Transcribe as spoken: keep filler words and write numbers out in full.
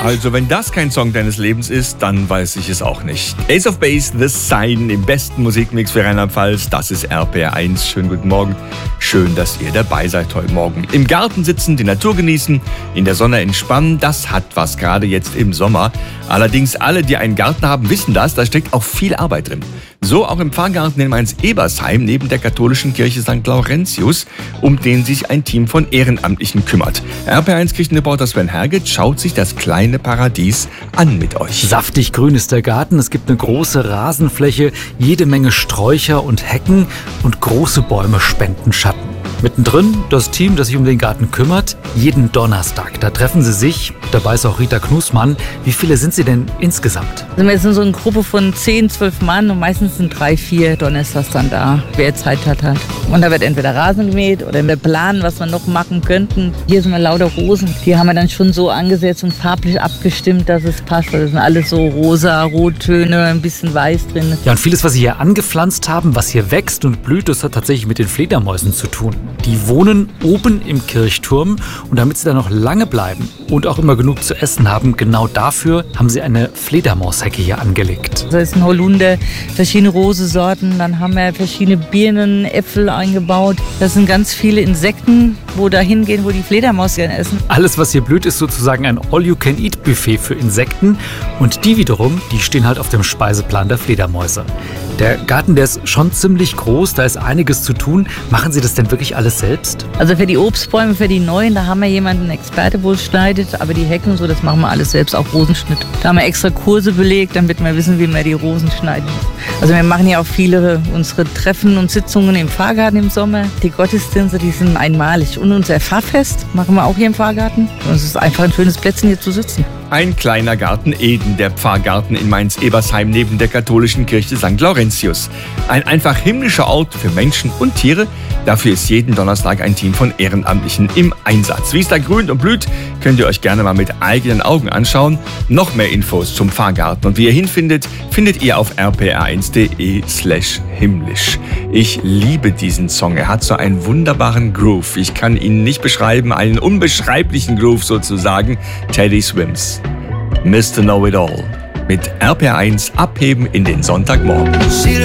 Also wenn das kein Song deines Lebens ist, dann weiß ich es auch nicht. Ace of Base, The Sign im besten Musikmix für Rheinland-Pfalz. Das ist R P R eins. Schönen guten Morgen. Schön, dass ihr dabei seid heute Morgen. Im Garten sitzen, die Natur genießen, in der Sonne entspannen. Das hat was, gerade jetzt im Sommer. Allerdings alle, die einen Garten haben, wissen das. Da steckt auch viel Arbeit drin. So auch im Pfarrgarten in Mainz-Ebersheim neben der katholischen Kirche Sankt Laurentius, um den sich ein Team von Ehrenamtlichen kümmert. R P R eins Kirchenreporter Sven Herget schaut sich das kleine Paradies an mit euch. Saftig grün ist der Garten, es gibt eine große Rasenfläche, jede Menge Sträucher und Hecken und große Bäume spenden Schatten. Mittendrin das Team, das sich um den Garten kümmert, jeden Donnerstag. Da treffen sie sich, dabei ist auch Rita Knusmann. Wie viele sind sie denn insgesamt? Also wir sind so eine Gruppe von zehn, zwölf Mann und meistens sind drei, vier Donnerstags dann da, wer Zeit hat halt. Und da wird entweder Rasen gemäht oder wir planen, was wir noch machen könnten. Hier sind wir lauter Rosen, die haben wir dann schon so angesetzt und farblich abgestimmt, dass es passt. Das sind alles so rosa, Rottöne, ein bisschen weiß drin. Ja, und vieles, was sie hier angepflanzt haben, was hier wächst und blüht, das hat tatsächlich mit den Fledermäusen zu tun. Die wohnen oben im Kirchturm und damit sie da noch lange bleiben und auch immer genug zu essen haben, genau dafür haben sie eine Fledermaushecke hier angelegt. Da ist ein Holunder, verschiedene Rosensorten, dann haben wir verschiedene Birnen, Äpfel eingebaut. Das sind ganz viele Insekten, wo da hingehen, wo die Fledermaus gerne essen. Alles, was hier blüht, ist sozusagen ein All-You-Can-Eat-Buffet für Insekten und die wiederum, die stehen halt auf dem Speiseplan der Fledermäuse. Der Garten, der ist schon ziemlich groß, da ist einiges zu tun. Machen Sie das denn wirklich alles selbst? Also für die Obstbäume, für die neuen, da haben wir jemanden, einen Experte, wo es schneidet. Aber die Hecken und so, das machen wir alles selbst, auch Rosenschnitt. Da haben wir extra Kurse belegt, damit wir wissen, wie wir die Rosen schneiden. Also wir machen ja auch viele unsere Treffen und Sitzungen im Pfarrgarten im Sommer. Die Gottesdienste, die sind einmalig. Und unser Pfarrfest machen wir auch hier im Pfarrgarten. Und es ist einfach ein schönes Plätzchen, hier zu sitzen. Ein kleiner Garten Eden, der Pfarrgarten in Mainz-Ebersheim neben der katholischen Kirche Sankt Laurentius. Ein einfach himmlischer Ort für Menschen und Tiere. Dafür ist jeden Donnerstag ein Team von Ehrenamtlichen im Einsatz. Wie es da grünt und blüht, könnt ihr euch gerne mal mit eigenen Augen anschauen. Noch mehr Infos zum Pfarrgarten und wie ihr hinfindet, findet ihr auf r p r eins punkt d e slash himmlisch. Ich liebe diesen Song. Er hat so einen wunderbaren Groove. Ich kann ihn nicht beschreiben, einen unbeschreiblichen Groove sozusagen. Teddy Swims. Mister Know It All. Mit R P R eins abheben in den Sonntagmorgen.